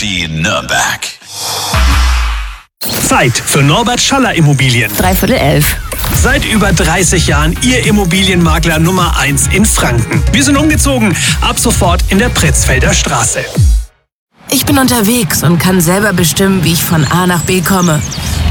Energy Nürnberg. Zeit für Norbert Schaller Immobilien. 11:45. Seit über 30 Jahren Ihr Immobilienmakler Nummer 1 in Franken. Wir sind umgezogen, ab sofort in der Pritzfelder Straße. Ich bin unterwegs und kann selber bestimmen, wie ich von A nach B komme.